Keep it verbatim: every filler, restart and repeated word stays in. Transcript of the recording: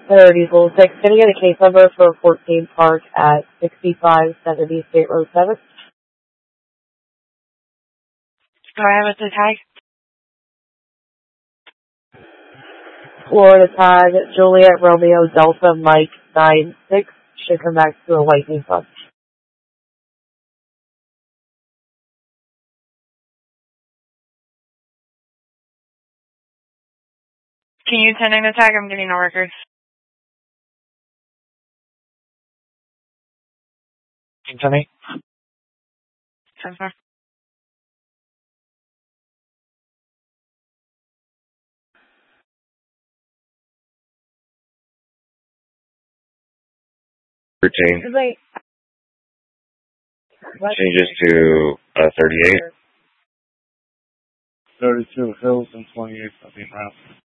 Hello, Diesel six. Can you get a case number for fourteen Park at sixty-five seventy State Road seven? Do I have it to tag? Florida tag, Juliet Romeo Delta Mike nine six. Should come back to a lightning punch. Can you send in a tag? I'm getting no records. Tell me. So far. Routine Wait. changes to uh, thirty-eight. thirty-two Hills and twenty-eight Southern Route.